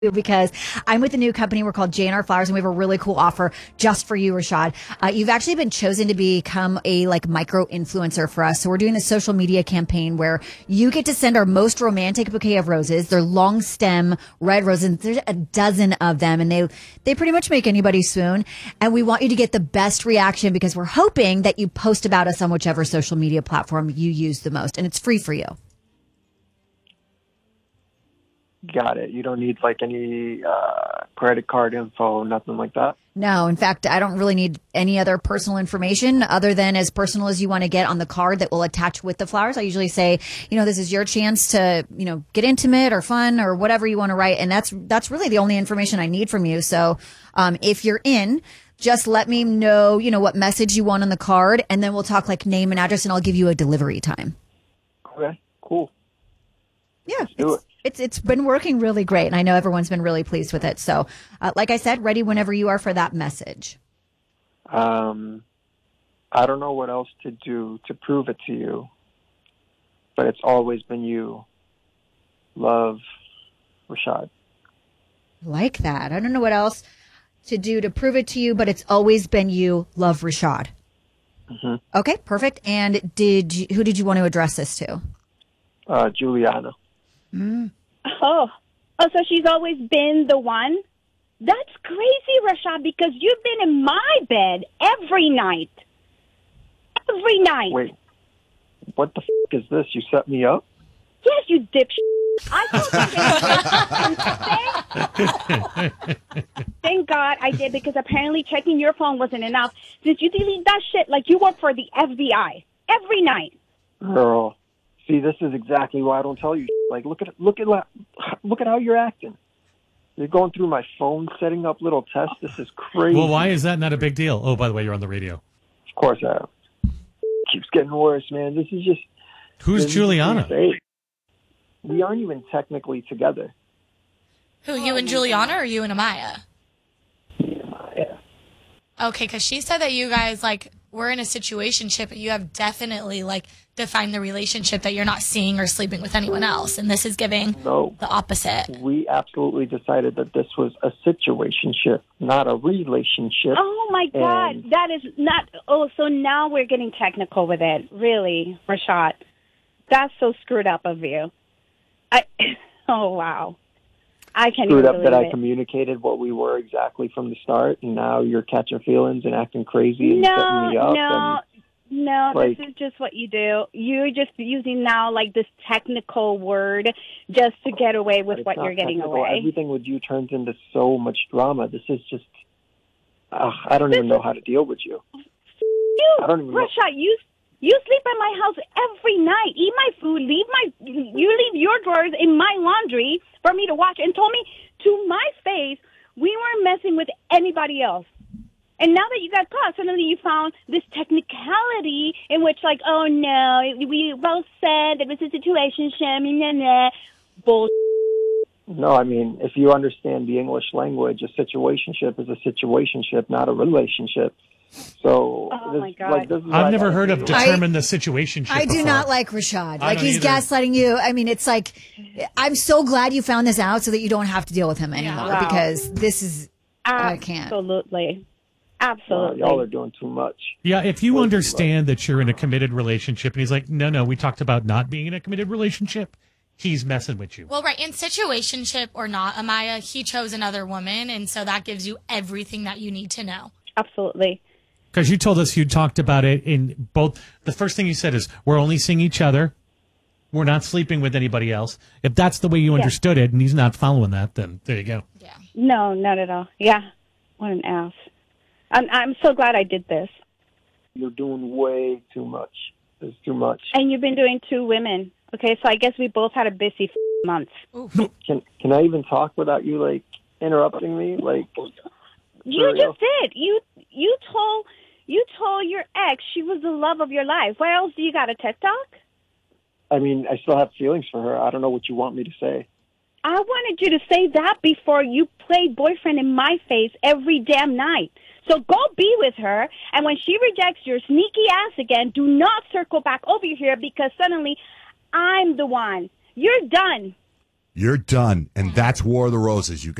because I'm with a new company. We're called J&R Flowers, and we have a really cool offer just for you, Rashad. You've actually been chosen to become a micro influencer for us. So we're doing a social media campaign where you get to send our most romantic bouquet of roses. They're long stem red roses. There's a dozen of them, and they pretty much make anybody swoon. And we want you to get the best reaction because we're hoping that you post about us on whichever social media platform you use the most, and it's free for you. Got it. You don't need any credit card info, nothing like that? No, in fact, I don't really need any other personal information other than as personal as you want to get on the card that will attach with the flowers. I usually say, this is your chance to, get intimate or fun or whatever you want to write. And that's really the only information I need from you. So, if you're in, just let me know, what message you want on the card, and then we'll talk name and address, and I'll give you a delivery time. Okay, cool. Yeah. Let's do it. It's been working really great, and I know everyone's been really pleased with it. So, like I said, ready whenever you are for that message. I don't know what else to do to prove it to you, but it's always been you. Love, Rashad. Like that. I don't know what else to do to prove it to you, but it's always been you. Love, Rashad. Mm-hmm. Okay, perfect. And who did you want to address this to? Juliana. Mm. Oh, so she's always been the one? That's crazy, Rashad, because you've been in my bed every night. Every night. Wait, what the is this? You set me up? Yes, you dipshit. I thought Thank God I did, because apparently checking your phone wasn't enough. Did you delete that shit like you work for the FBI? Every night. Girl. See, this is exactly why I don't tell you. Look at how you're acting. You're going through my phone, setting up little tests. This is crazy. Well, why is that not a big deal? Oh, by the way, you're on the radio. Of course I am. Keeps getting worse, man. This is just... Who's Juliana? We aren't even technically together. Who, you and Juliana, or you and Amaya? Yeah. Okay, because she said that you guys, were in a situationship, but you have definitely, defined the relationship that you're not seeing or sleeping with anyone else, and this is giving the opposite. We absolutely decided that this was a situationship, not a relationship. Oh, my God. That is not... Oh, so now we're getting technical with it. Really, Rashad. That's so screwed up of you. Oh, wow. I can't screwed even up believe that I it. communicated what we were exactly from the start, and now you're catching feelings and acting crazy and setting me up. No, this is just what you do. You're just using now this technical word just to get away with what you're getting away. Everything with you turns into so much drama. This is just, I don't even know how to deal with you. I don't even know. Rashad, you sleep at my house every night. Eat my food. You leave your drawers in my laundry for me to wash, and told me to my face we weren't messing with anybody else. And now that you got caught, suddenly you found this technicality in which, oh no, we both said it was a situationship. Bullshit. No, I mean, if you understand the English language, a situationship is a situationship, not a relationship. So, oh my God. I've never heard of determine the situationship. I do not like Rashad. He's gaslighting you. I mean, it's I'm so glad you found this out so that you don't have to deal with him anymore, because this is, I can't. Absolutely. Absolutely. Y'all are doing too much. Yeah, if you understand that you're in a committed relationship, and he's like, no, we talked about not being in a committed relationship, he's messing with you. Well, right, in situationship or not, Amaya, he chose another woman, and so that gives you everything that you need to know. Absolutely. Because you told us you talked about it in both. The first thing you said is, we're only seeing each other. We're not sleeping with anybody else. If that's the way you understood it, and he's not following that, then there you go. Yeah. No, not at all. Yeah. What an ass. I'm so glad I did this. You're doing way too much. It's too much. And you've been doing 2 women. Okay, so I guess we both had a busy month. Can I even talk without you, interrupting me? You just did. You told your ex she was the love of your life. Where else do you got a TikTok? I mean, I still have feelings for her. I don't know what you want me to say. I wanted you to say that before you played boyfriend in my face every damn night. So go be with her, and when she rejects your sneaky ass again, do not circle back over here, because suddenly I'm the one. You're done. You're done. And that's War of the Roses, you guys.